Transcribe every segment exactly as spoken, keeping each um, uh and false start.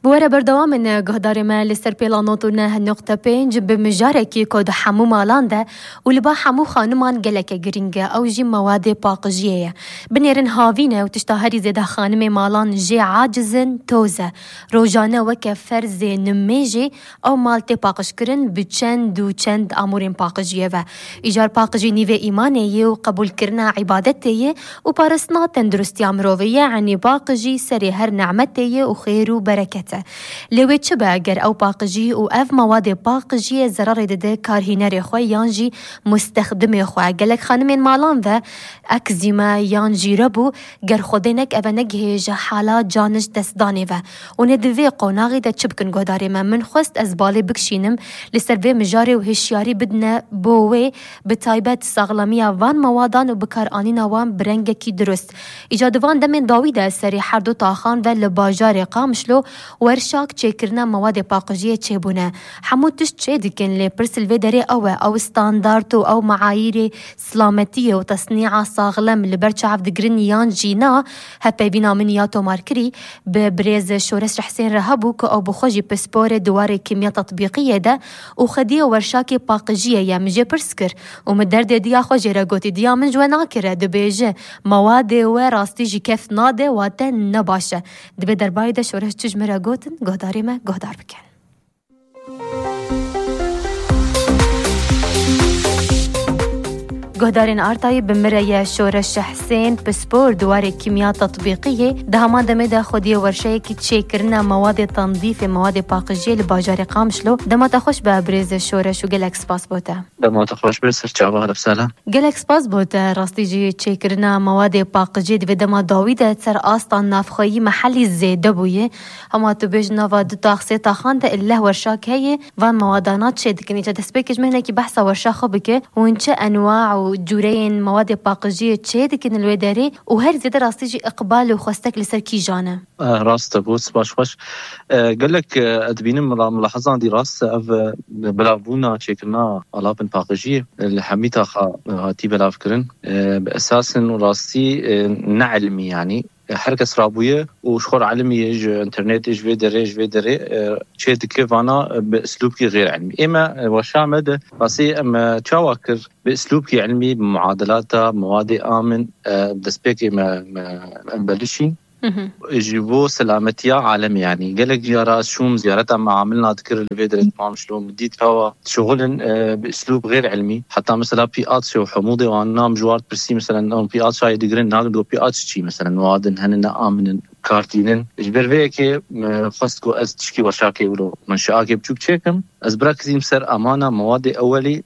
بورا بردوام من قهدار ما لسر بيلانوتونا هالنقطة بينج بمجاركي كود حمو مالاندا ولبا حمو خانمان قلك جرينجا أو جي مواد باقجية بنيرن هافينا وتشتهري زيدا خانمي مالان جي عاجزن توزة روجانا وكفر زي نميجي أو مالتي باقشكرن بچند و چند أمورين باقجية و إيجار باقجي نيوه إيمانيه وقبول كرنا عبادتيه وبارسنا تندرستي عمروفية يعني باقجي سري هر نعمتيه وخير وبركته لوی چه باگر او باقجی و اف مواد باقجی ضرر دده کارهینر خواه یانجی مستخدم خواه گلک خانمین مالان و اکزیما یانجی ربو گر خودینک او نگهیج حالا جانش دستدانی و و ندوی قوناغی ده چه بکن گوداری من من خواست از بالی بکشینم لسروی مجاری و هشیاری بدنه بووی بتایبت ساغلامی وان موادان و بکار آنین وان برنگ کی درست ایجادوان دمین داویده سری هر دو تاخان و لباجار قامشلو ورشاك تشكرنا مواد باقجية تشيبونا حمود تش تشيدكن لبرسل فيدري أو أو ستاندارتو أو معايير سلامتية وتصنيع صاغلم لبرشعف دقرنيان جينا هبا بينا من ياتو ماركري ببريز شورس حسين رهبوك أو بخوجي بسبور دوار كيمياء تطبيقية ده وخدية ورشاكي باقجية يا مجي برسكر ومدرد ديا خوجي رغوتي ديا من جواناكرة دبيجي مواد وراستي جي كيف ناده واتن نباشة دبي درباي ده شورس تجمرة قوتن قهداري ما قهدار بكن قهدارين آرتاي بمرية شورش حسين بسبور دوار كيمياء تطبيقية ده ما دمدا خدية ورشاية كي تشيكرنا مواد تنظيف مواد باقجية لباجاري قامشلو ده ما تخش بابريز الشورش وقلك سباس بوتا ده ما تخش برسر جابه هذا بسالة قلك سباس بوتا راستي جي تشيكرنا مواد باقجية ده ما داويدة تسر آسطان نافخوي محلي الزيدة بويه هما تبيج نافا دو تاخسي تاخان ده الله ورشاك هي وان موادانات شيد كني تسبيكج مهنا كي بحثا ورشاخو بك وانش أنواع وجورين مواد باقجية تشيدكن الوداري وهر زيادة راستيجي إقبال وخواستك لسر كي جانا آه راست بوس باش باش آه قال لك آه أدبين ملاحظة عندي راست أف بلافونا تشيكنا ألابن باقجية اللي حميتها خا هاتي بلافكرن آه بأساس إنه راستي آه نعلمي يعني حركة سرابوية وشخور علمي يج انترنت يج فيدري يج فيدري شيء كيف أنا بأسلوبك غير علمي إما وشامد راسي أما تشاوكر بأسلوبك علمي بمعادلاتها مواد آمن دسبيك ما ما بلشين يجيبوا سلامتيا عالم يعني قالك زيارة شوم زيارتها ما عملنا ذكر الفيدري تمام شلون بديت فوا شغل بأسلوب غير علمي حتى مثلا بي اتش وحموضه وانا مجوارت برسي مثلا بي اتش هاي دقرن ناقدو بي اتش شي مثلا وادن هننا آمن كارتينن اجبر فيكي خاصكو از تشكي وشاكي ولو منشآكي بجوك تشيكم از براكزيم سر أمانة مواد أولي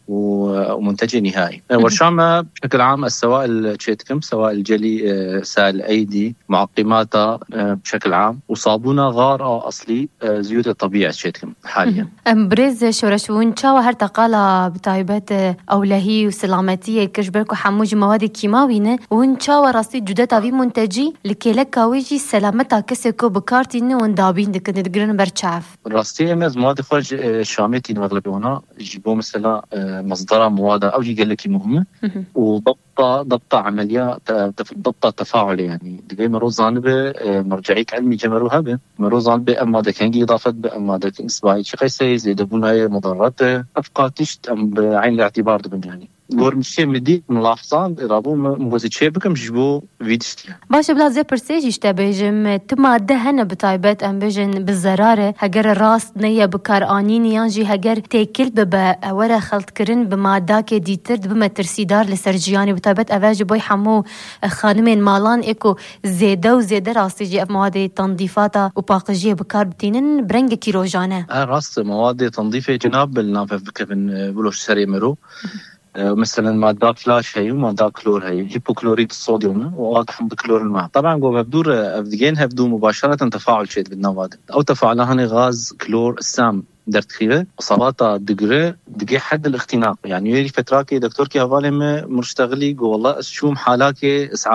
ومنتج نهائي ورشامة بشكل عام السوائل تشيتكم سواء الجلي سائل الأيدي معقماتها بشكل عام وصابونة غار أصلي زيوت الطبيعة تشيتكم حاليا بريز شورشون شاوة هر تقالة بتايبات أولهي وسلامتية كشبركو حموج مواد كيماوينة وان شاوة راسي جودتا في منتجي لكي كاويجي سلامتها كسيكو بكارتين وندابين دكن دقرن برشاف راستي امز مواد خرج شامتين مغلبونا يجيبوا مثلا مصدرها مواد او يجي لك مهمه وضبطه ضبطه عمليه ضبطه تفاعلي يعني دقي مروز زانبه مرجعيك علمي جمروها به مروز زانبه اما ده كان اضافه اما ده اسباي شي قيسي زيد بنايه مضرات افقاتش بعين الاعتبار ده يعني غور مشي مدي ملاحظان رابو موزي شي بكم جبو فيديو باش بلا زي برسيج يشتبجم تما دهن بتايبات ام بجن بالزراره هجر راس نيه بكار انيني يانجي هجر تاكل ببا ورا خلط كرن بماداك ديترد بما ترسيدار لسرجياني بتايبات افاج بوي حمو خانمين مالان ايكو زيده وزيده راسي جي اف مواد تنظيفاتها وباقجيه بكار بتينن برنج كيروجانه راس مواد تنظيفه جناب النافع بكفن بلوش سري مرو مثلا مادة فلاش هي ومادة كلور هي هيبوكلوريد الصوديوم وواضح بكلور الماء طبعا جو بدور افدجين هبدو مباشرة تفاعل شيء بالنواد او تفاعل هني غاز كلور السام درت خيره اصاباتها دقره دقي حد الاختناق يعني يلي فتراكي دكتور كي هفالي مرشتغلي والله شو حالاكي اسعافي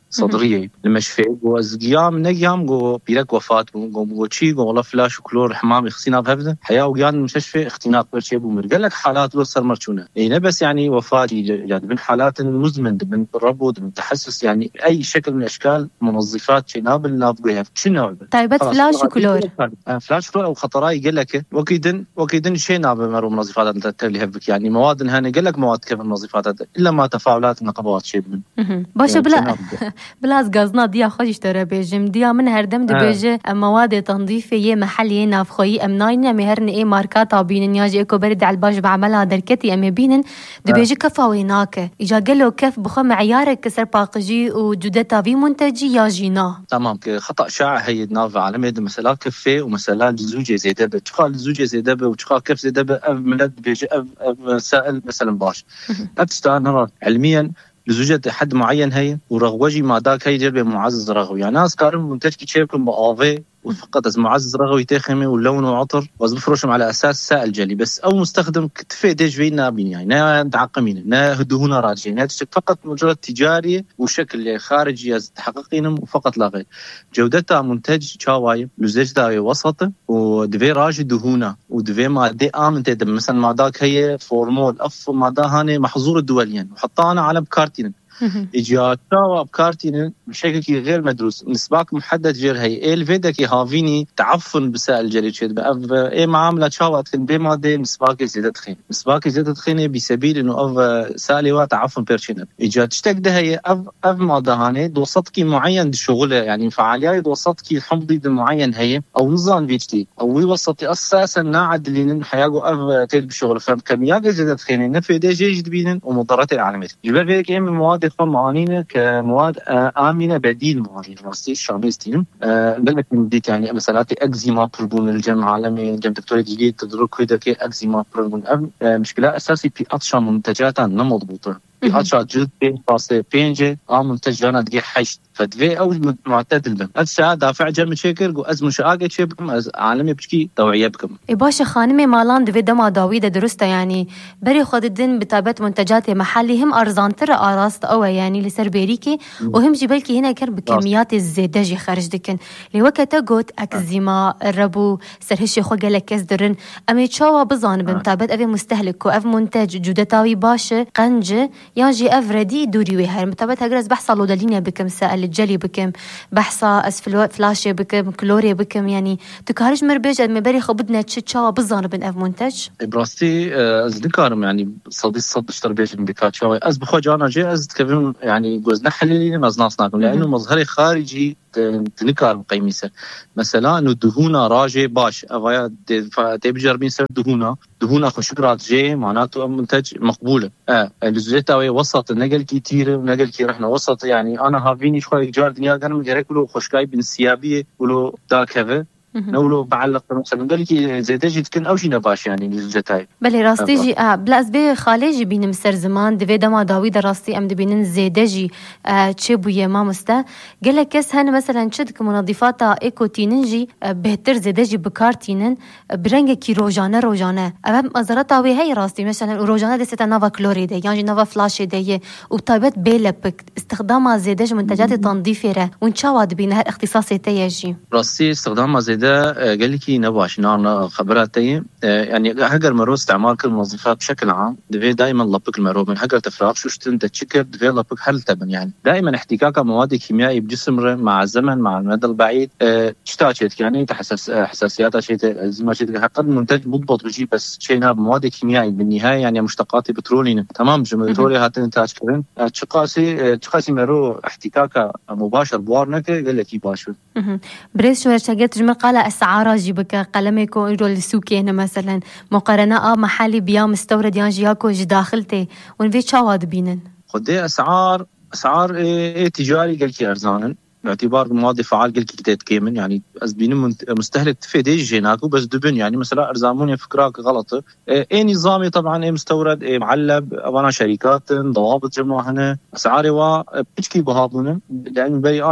صدريه المشفى وزقيام نقيام جو بيلك وفاه جو جو تشي جو والله فلاش وكلور حمام اختناق هبده حياه وقيان المستشفى اختناق برشي بومر قال لك حالات لو صار مرشونه اي بس يعني وفاه يعني من حالات مزمن من تربط من تحسس يعني اي شكل من اشكال منظفات شناب نافقها شنو طيبت فلاش وكلور فلاش كلور او خطراي قال لك وكيدن وكيدن شيء ناب مرو منظفات انت اللي هبك يعني مواد هنا قال لك مواد كيف المنظفات الا ما تفاعلات نقبات شيء من باشه يعني بلا بلاز غازنا دیا خوش ترى بيجم دیا من هردم دبيجه مواد تنظيفيه محليه نافخوي امناين مهرن اي ماركات بين نياجي اكو برد على الباج بعملها دركتي ام بينن دبيجه كفا ويناك اجا قال له كيف بخو معيارك كسر باقجي وجودتها في منتجي يا جينا تمام خطا شائع هي ناف على مد مثلا كفه ومثلا الزوجه زيده بتقال الزوجه زيده وتقال كيف زيده من بيجي سائل مثلا باش ابستان علميا لزوجة حد معين هي ورغوجي ما داك هي جربه معزز رغوي يعني ناس كارم منتج كي تشيكم بآفي وفقط از معزز رغوي تخمي واللون وعطر واز بفرشهم على اساس سائل جلي بس او مستخدم كتفي ديج في نابين يعني نا تعقمين نا هدوهنا راجعين نا فقط مجرد تجاري وشكل خارجي از تحققينهم وفقط لا غير جودتها منتج شاواي لزوج داوي وسط ودفي راج دهونه ودفي ماده امن تدم مثلا ما داك هي فورمول اف ماده هاني محظور الدوليا وحطانا على بكارتين اجيات شاوا بكارتين بشكل غير مدروس نسباك محدد غير هي الفيدك هافيني تعفن بسائل جلي شد بأف اي معامله شاوا تكن بماده نسباك زياده تخين نسباك زياده تخين بسبيل انه اف سالي تعفن بيرشين اجيات تشتك هي اف اف ماده هاني دوصتكي معين شغله يعني فعاليه دوصتكي حمضي معين هي او نظام فيجتي او يوصتي اساسا ناعد اللي حياقو اف تل بشغل فكميات زياده تخين نفي دي جيد بينن ومضرات العالميه جبر فيك اي مواد معانينا كمواد آمنة بديل معين راسي شاميستين قال لك بديت يعني مثلا اكزيما بربون الجمع العالمي جم دكتور جديد تدرك كده كي اكزيما بربون مشكلة اساسي في اطشا منتجاتها مضبوطة في اطشا جلد فاصله بينجي ام منتجانا دقي حشت فدفي او معتدل بهم اتشا دافع جم شكر از مشاقه شبكم از عالمي بشكي توعيه بكم اي باشا خانمي مالان دفي دما داويده درسته يعني بري خد الدين بتابت منتجات محلي هم ارزان ترى اراست او يعني لسر بيريكي وهم جبلكي هنا كر بكميات الزيدجي خارج دكن لوقت قلت اكزيما الربو سرهشي خو قالك كزدرن امي تشاوا بزان بمتابت ابي مستهلك واف منتج جودتاوي باشا قنجه ياجي افردي دوري وهر متابت هجرز بحصه لودلينيا بكم سائل الجلي بكم بحصه اسفل فلاشي بكم كلوري بكم يعني تكارج مربج مبري خو بدنا تشاوا بزان بن اف منتج براستي از ذكرهم يعني صدي صد اشتر بيش بكاتشاوي از بخو جانا جي از كيفن يعني جوز نحلي مزناصناكم لانه مظهري خارجي تنكر قيميسه مثلا انه دهونه راجي باش افايا تبجر بين سر دهونه دهونه خشقرات جي معناته منتج مقبوله اه الزيتاوي وسط نقل كتير ونقل كي رحنا وسط يعني انا هافيني شوي جار دنيا كان مجرك له خشكاي بن سيابيه ولو داكفه نولو بعلق مثلا قال لي زي تجي تكن او شي نباش يعني الجتاي بلي راستيجي اه بلاز بي خالجي بين مسر زمان دفي دما داويد راستي ام دبين زيدجي آه تشبو يا مامستا قال لك كس هن مثلا شدك منظفات ايكو تيننجي آه بهتر زيدجي بكارتينن برنج كي روجانه روجانه ام مزرتا وي هي راستي مثلا روجانه دستا نافا كلوريد يعني نافا فلاش دي وبطيبت بيلبك استخدامها زيدج منتجات تنظيفيه وانشاواد بين اختصاصي تيجي راستي استخدامها زيد قال لك نباش نار خبراتي يعني هجر مرو استعمال كل الموظفات بشكل عام دفي دائما لبك المرو من هجر تفراغ شو شتن تشكر دفي لبك حل تبن يعني دائما احتكاك مواد كيميائي بجسم مع الزمن مع المدى البعيد تشتاجت يعني تحسس حساسيات شيء زي ما شيء حق المنتج مضبوط بيجي بس شيء ناب مواد كيميائي بالنهايه يعني مشتقات بترولين تمام جمهوري هاتن تاجكرين تشقاسي تشقاسي مرو احتكاك مباشر بوارنك قال لك يباشر بريس شو شقت جمل قال اسعار جيبك قلميكو يرول السوقي هنا مثلا مقارنه محلي بيا مستورد يانجياكو جي داخلتي وين في شواد بينن خدي اسعار اسعار ايه تجاري قال كي ارزانن باعتبار مواد فعال قال كي تتكيمن يعني ازبين مستهلك تفيدي جيناكو بس دبن يعني مثلا ارزاموني فكراك غلط ايه نظامي طبعا ايه مستورد ايه معلب انا شركات ضوابط جمعوا هنا اسعاري وا بتشكي بهابون لان بي انا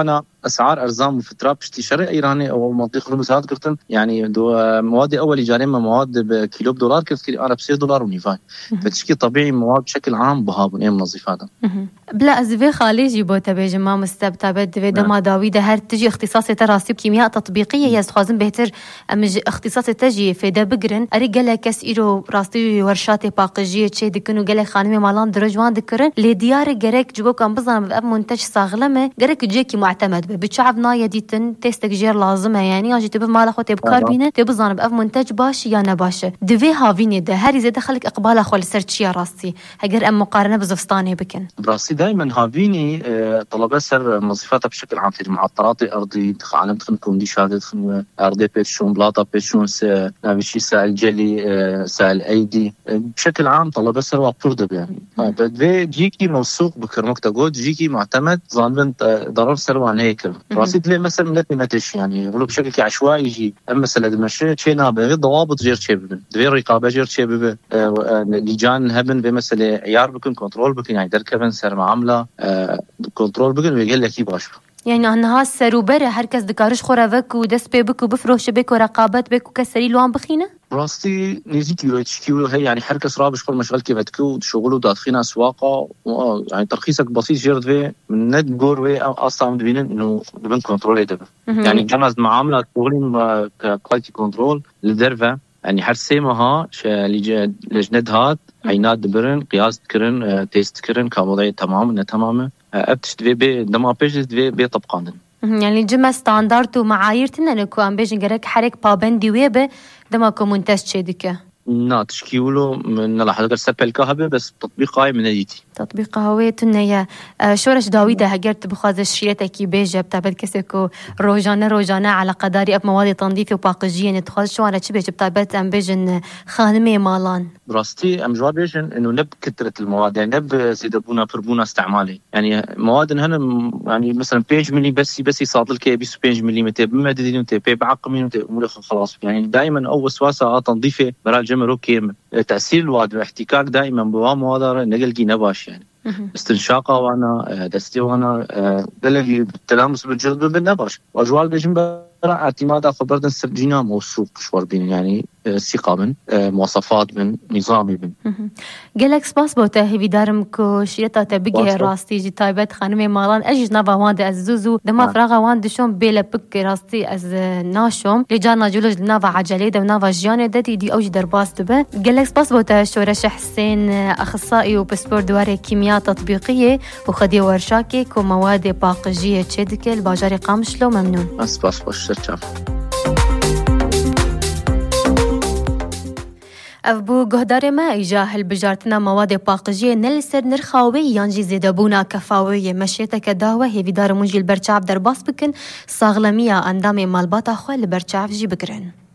اسعار ارزام وفترة بشتي شرق ايراني او منطقه المساعد كرتن يعني دو مواد اول جاري مواد بكيلو بدولار كيف انا ب ستة دولار ونيفاي فتشكي طبيعي مواد بشكل عام بهابون اي منظف هذا بلا ازفي خالي جيبو تبي جما مستبتبت في دما داويده هر تجي اختصاصي تراسي كيمياء تطبيقيه يزخازم بهتر امج اختصاصي تجي في ده بقرن اري قال كس ايرو راستي ورشاتي باقجيه تشي دكنو قال خانمي مالان درجوان دكرن لي ديار جريك جبو كان بزن اب منتج صاغلمه جريك جيكي معتمد بتشعب نايه ديتن تيستك جير لازمه يعني اجي تب مال اخو تب كاربينه تبزن باب منتج باش يا نباشه دفي هافيني ده هري زي دخلك اقبال اخو السرتشي راستي هجر ام مقارنه بزفستاني بكن براسي دائما هافيني طلبات سر وظيفاتها بشكل عام في معطرات ارضي عالم تخن كونديشات تخن ارضي بيتشون بلاطه بيتشون نافشي سائل جلي سائل ايدي بشكل عام طلبات سر وابورد يعني دفي جيكي موثوق بكرمك تقول جيكي معتمد ظانبن ضرر سر وعن هيك راسي دلي مثلا ملت متش يعني ولو بشكل عشوائي يجي اما مثلا دمشق شيء نابغي ضوابط غير شيء ببن دفي رقابه غير شيء ببن لجان هبن بمثلا عيار بكن كنترول بكن يعني دركبن سر معامله كنترول بكن ويقول لك باش يعني انها سروبره هركز دكارش خوراك ودس بك وبفروش بك ورقابات بك وكسري لوان بخينه راستي نيجي كيلو كيلو هي يعني حركه رابش كل مشغل كيف تكو شغله داخلين اسواقه يعني ترخيصك بسيط جيرد في من ند جور في اصلا مدبين انه بدون كنترول ده يعني جناز معامله شغلين كواليتي كنترول لدرفه يعني هر سيمها لجند هات عينات دبرن قياس كرن تيست كرن كوضعيه تمام انه تمامه ابتش دفي دما بيج دفي بي طبقاندن يعني جمع ستاندرد ومعايير تننكو ام بيجن جرك حرك بابندي ويبه دما كومونتاس تشدك نا تشكيولو من لاحظ سبل كهبه بس تطبيقها من ديتي تطبيق هوية تنيا شورش داويدة هجرت بخاز الشيرتكي بيجا بتعبد كسكو روجانا روجانا على قداري اب مواد تنظيف وباقجيه نتخاز شو انا تشبه بتعبد ام بيجن خانمي مالان براستي ام جواب بيجن انه نب كثره المواد يعني نب زيدبونا بربونا استعمالي يعني مواد هنا يعني مثلا بيج ملي بس بس يصاد لك بس بيج ملي متى بمددين متى بعقمين متى خلاص يعني دائما اول وسواسه تنظيفه برا الجمر كيم تاثير الواد واحتكاك دائما بوام مواد نقل جي نباش يعني استنشاقه وانا دستي وانا دلقي التلامس بالجلد بالنباش واجوال بيجن اعتماد خبرتنا السرجينا موثوق شوار بين يعني ثقه من مواصفات من نظامي من جالكس باس بوته هي دارمكو شيتا تبقي راستي جي تايبت خانمي مالان اجي نافا واند ازوزو دما فراغا واند شون بيلا بك راستي از ناشوم لجانا جولج نافا عجله ده نافا جيان دتي دي اوج درباس دبه جالكس باس بوته شورش حسين اخصائي وبسبور دواري كيمياء تطبيقيه وخدي ورشاكي كو مواد باقجيه تشدك الباجاري قامشلو ممنون بس بس بس شاف أبو جهدار ما إجاه البجارتنا مواد باقجية نلسر نرخاوي يانجي زيدابونا كفاوية مشيتك داوة هي بدار منجي البرشاف در باس بكن صاغلمية أندامي مالباتا خوال البرشاف جي بكرن